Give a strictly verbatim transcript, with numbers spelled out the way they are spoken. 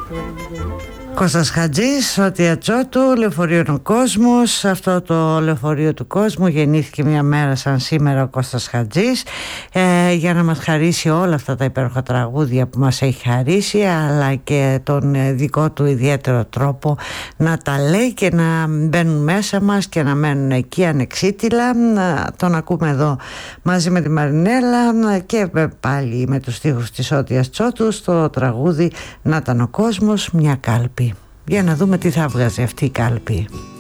Κώστας Χατζής, Σώτια Τσότου, Λεωφορείο ο Κόσμος. Αυτό το Λεωφορείο του Κόσμου γεννήθηκε μια μέρα σαν σήμερα ο Κώστας Χατζής, ε, για να μας χαρίσει όλα αυτά τα υπέροχα τραγούδια που μας έχει χαρίσει, αλλά και τον δικό του ιδιαίτερο τρόπο να τα λέει και να μπαίνουν μέσα μας και να μένουν εκεί ανεξίτηλα. Τον ακούμε εδώ μαζί με τη Μαρινέλα και πάλι με τους στίχους της Σώτιας Τσότου στο τραγούδι «Να ήταν ο κόσμος μια κάλπη». Για να δούμε τι θα βγάζει αυτή η κάλπη.